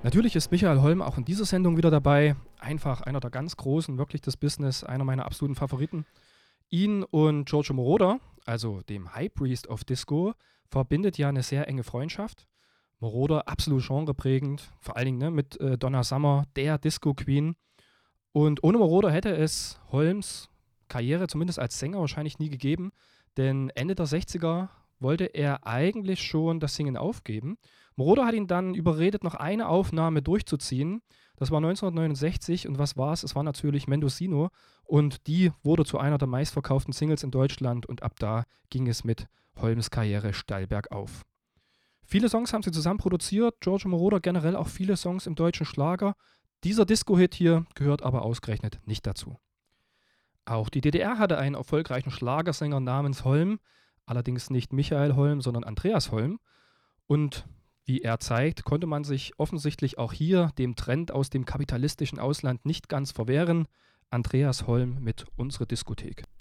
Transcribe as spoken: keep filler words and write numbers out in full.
Natürlich ist Michael Holm auch in dieser Sendung wieder dabei. Einfach einer der ganz Großen, wirklich des Business, einer meiner absoluten Favoriten. Ihn und Giorgio Moroder, also dem High Priest of Disco, verbindet ja eine sehr enge Freundschaft. Moroder absolut genreprägend, vor allen Dingen ne, mit äh, Donna Summer, der Disco Queen. Und ohne Moroder hätte es Holms Karriere, zumindest als Sänger, wahrscheinlich nie gegeben. Denn Ende der sechziger wollte er eigentlich schon das Singen aufgeben. Moroder hat ihn dann überredet, noch eine Aufnahme durchzuziehen. Das war neunzehnhundertneunundsechzig und was war es? Es war natürlich Mendocino und die wurde zu einer der meistverkauften Singles in Deutschland und ab da ging es mit Holms Karriere steil bergauf. Viele Songs haben sie zusammen produziert, Giorgio Moroder generell auch viele Songs im deutschen Schlager. Dieser Disco-Hit hier gehört aber ausgerechnet nicht dazu. Auch die D D R hatte einen erfolgreichen Schlagersänger namens Holm, allerdings nicht Michael Holm, sondern Andreas Holm. Und wie er zeigt, konnte man sich offensichtlich auch hier dem Trend aus dem kapitalistischen Ausland nicht ganz verwehren. Andreas Holm mit Unsere Diskothek.